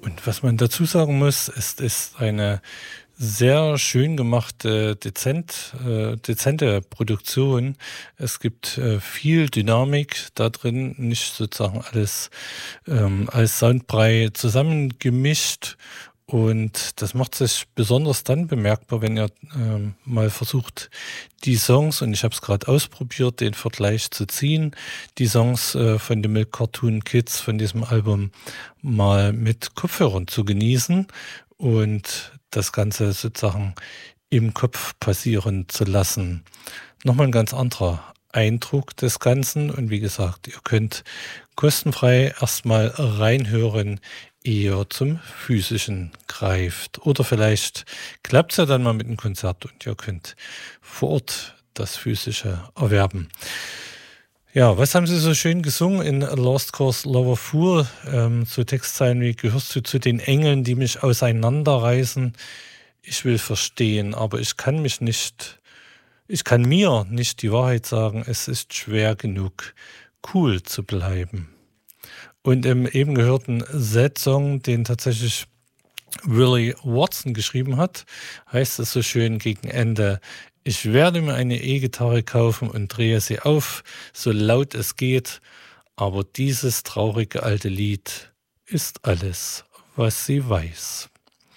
Und was man dazu sagen muss, es ist eine sehr schön gemachte, dezente Produktion. Es gibt viel Dynamik da drin, nicht sozusagen alles als Soundbrei zusammengemischt. Und das macht sich besonders dann bemerkbar, wenn ihr mal versucht, die Songs, und ich habe es gerade ausprobiert, den Vergleich zu ziehen, die Songs von The Milk Cartoon Kids von diesem Album mal mit Kopfhörern zu genießen und das Ganze sozusagen im Kopf passieren zu lassen. Nochmal ein ganz anderer Eindruck des Ganzen. Und wie gesagt, ihr könnt kostenfrei erstmal reinhören, ehe ihr zum Physischen greift. Oder vielleicht klappt es ja dann mal mit einem Konzert und ihr könnt vor Ort das Physische erwerben. Ja, was haben Sie so schön gesungen in A Lost Cause Lover Fool? So Textzeilen wie: gehörst du zu den Engeln, die mich auseinanderreißen? Ich will verstehen, aber ich kann mir nicht die Wahrheit sagen. Es ist schwer genug, cool zu bleiben. Und im eben gehörten Z-Song, den tatsächlich Willie Watson geschrieben hat, heißt es so schön gegen Ende: ich werde mir eine E-Gitarre kaufen und drehe sie auf, so laut es geht, aber dieses traurige alte Lied ist alles, was sie weiß.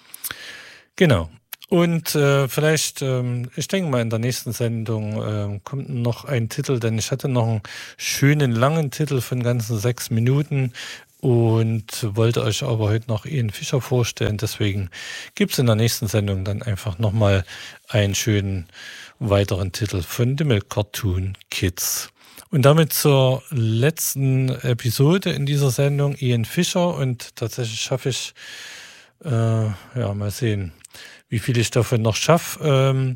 Genau. Und vielleicht, ich denke mal, in der nächsten Sendung kommt noch ein Titel, denn ich hatte noch einen schönen langen Titel von ganzen 6 Minuten und wollte euch aber heute noch Ian Fischer vorstellen. Deswegen gibt es in der nächsten Sendung dann einfach nochmal einen schönen weiteren Titel von The Milk Cartoon Kids. Und damit zur letzten Episode in dieser Sendung, Ian Fischer. Und tatsächlich schaffe ich, mal sehen, wie viel ich davon noch schaffe.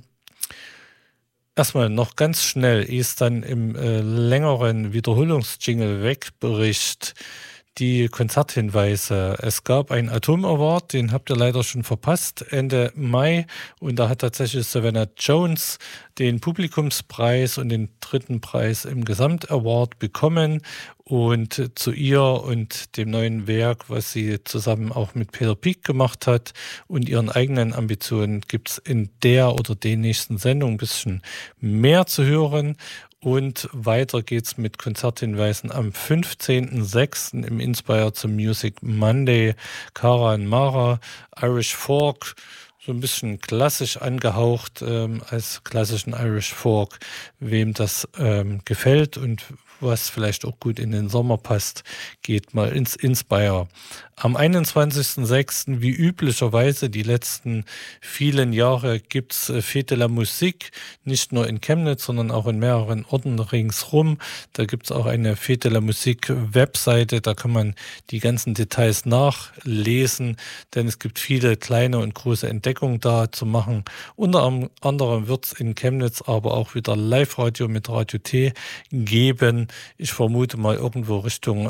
Erstmal noch ganz schnell, ehe es dann im längeren Wiederholungsjingle wegbricht, die Konzerthinweise. Es gab einen Atom Award, den habt ihr leider schon verpasst, Ende Mai. Und da hat tatsächlich Savannah Jones den Publikumspreis und den 3. Preis im Gesamtaward bekommen. Und zu ihr und dem neuen Werk, was sie zusammen auch mit Peter Pieck gemacht hat und ihren eigenen Ambitionen, gibt es in der oder den nächsten Sendung ein bisschen mehr zu hören. Und weiter geht's mit Konzerthinweisen am 15.06. im Inspire zum Music Monday. Cara und Mara, Irish Folk, so ein bisschen klassisch angehaucht als klassischen Irish Folk. Wem das gefällt und was vielleicht auch gut in den Sommer passt, geht mal ins Inspire. Am 21.06. wie üblicherweise die letzten vielen Jahre gibt's Fête de la Musique, nicht nur in Chemnitz, sondern auch in mehreren Orten ringsrum. Da gibt's auch eine Fête de la Musique Webseite, da kann man die ganzen Details nachlesen, denn es gibt viele kleine und große Entdeckungen da zu machen. Unter anderem wird's in Chemnitz aber auch wieder Live-Radio mit Radio T geben. Ich vermute mal irgendwo Richtung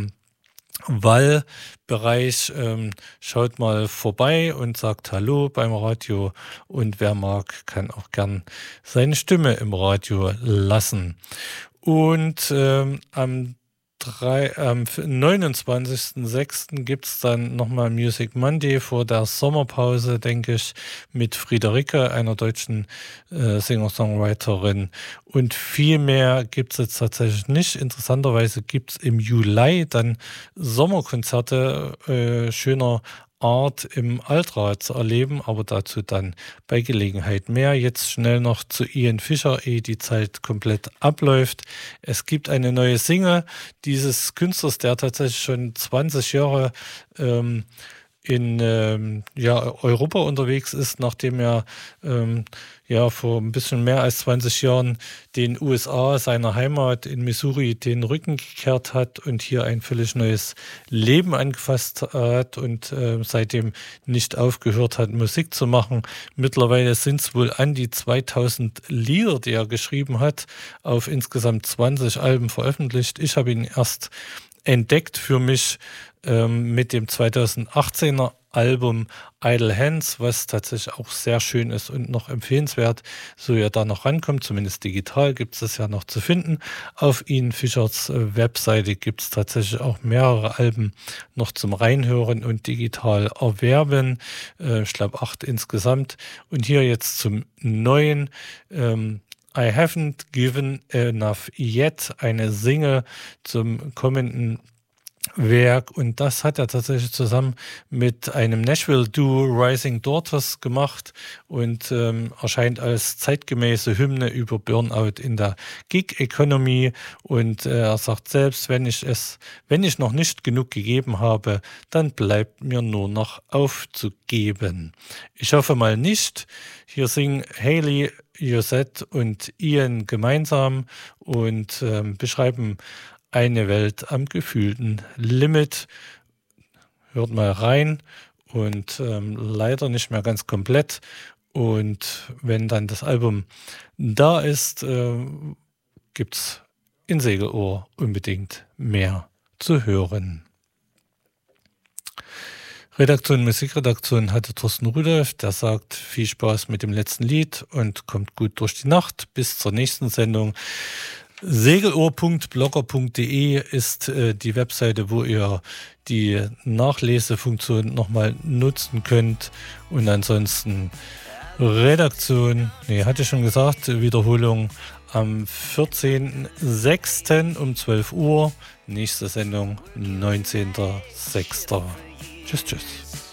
Wallbereich. Schaut mal vorbei und sagt Hallo beim Radio. Und wer mag, kann auch gern seine Stimme im Radio lassen. Und am 29.06. gibt es dann nochmal Music Monday vor der Sommerpause, denke ich, mit Friederike, einer deutschen Singer-Songwriterin. Und viel mehr gibt es jetzt tatsächlich nicht. Interessanterweise gibt es im Juli dann Sommerkonzerte schöner Art im Altrad zu erleben, aber dazu dann bei Gelegenheit mehr. Jetzt schnell noch zu Ian Fischer, ehe die Zeit komplett abläuft. Es gibt eine neue Single dieses Künstlers, der tatsächlich schon 20 Jahre in Europa unterwegs ist, nachdem er vor ein bisschen mehr als 20 Jahren den USA, seiner Heimat in Missouri, den Rücken gekehrt hat und hier ein völlig neues Leben angefasst hat und seitdem nicht aufgehört hat, Musik zu machen. Mittlerweile sind es wohl an die 2000 Lieder, die er geschrieben hat, auf insgesamt 20 Alben veröffentlicht. Ich habe ihn erst entdeckt für mich mit dem 2018er Album Idle Hands, was tatsächlich auch sehr schön ist und noch empfehlenswert, so ihr da noch rankommt. Zumindest digital gibt es das ja noch zu finden. Auf Ian Fischers Webseite gibt es tatsächlich auch mehrere Alben noch zum Reinhören und digital erwerben. Ich glaube 8 insgesamt. Und hier jetzt zum neuen I Haven't Given Enough Yet, eine Single zum kommenden Werk, und das hat er tatsächlich zusammen mit einem Nashville-Duo Rising Daughters gemacht und erscheint als zeitgemäße Hymne über Burnout in der Gig-Economy. Und er sagt selbst, wenn ich noch nicht genug gegeben habe, dann bleibt mir nur noch aufzugeben. Ich hoffe mal nicht. Hier singen Hayley, Josette und Ian gemeinsam und beschreiben eine Welt am gefühlten Limit. Hört mal rein und leider nicht mehr ganz komplett. Und wenn dann das Album da ist, gibt es in Segelohr unbedingt mehr zu hören. Musikredaktion hatte Thorsten Rudolph, der sagt, viel Spaß mit dem letzten Lied und kommt gut durch die Nacht. Bis zur nächsten Sendung. Segelohr.blogger.de ist die Webseite, wo ihr die Nachlesefunktion nochmal nutzen könnt. Und ansonsten Redaktion, hatte ich schon gesagt, Wiederholung am 14.06. um 12 Uhr. Nächste Sendung 19.06. Tschüss.